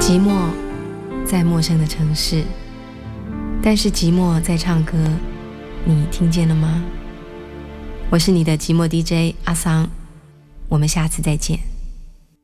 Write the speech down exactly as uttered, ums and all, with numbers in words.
寂寞在陌生的城市，但是寂寞在唱歌，你听见了吗？我是你的寂寞 D J 阿桑，我们下次再见。